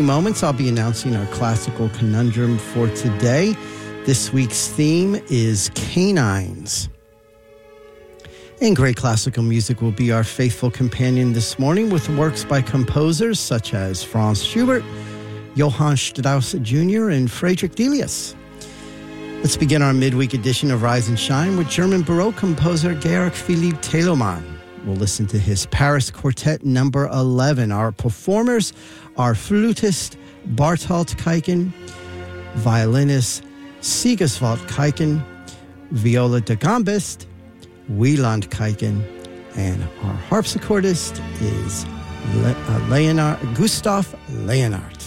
Moments, I'll be announcing our classical conundrum for today. This week's theme is canines. And great classical music will be our faithful companion this morning with works by composers such as Franz Schubert, Johann Strauss Jr., and Friedrich Delius. Let's begin our midweek edition of Rise and Shine with German Baroque composer Georg Philipp Telemann. We'll listen to his Paris Quartet number 11. Our performers are flutist Barthold Keiken, violinist Sigiswald Keiken, viola da gambist Wieland Keiken, and our harpsichordist is Gustav Leonhardt.